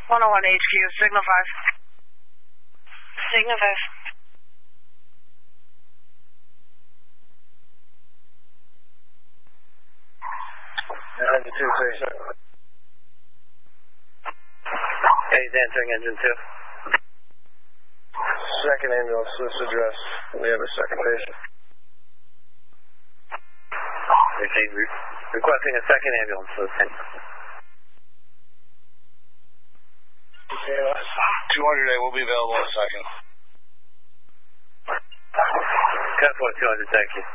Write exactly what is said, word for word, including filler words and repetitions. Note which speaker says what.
Speaker 1: one oh one H Q, signal five. Signal five.
Speaker 2: Engine two, three, sir. Yeah, he's answering engine two. Second ambulance, this address. We have a second patient. Re requesting a second ambulance, listen.
Speaker 3: two hundred A will be available in a second.
Speaker 2: Cut for two hundred, thank you.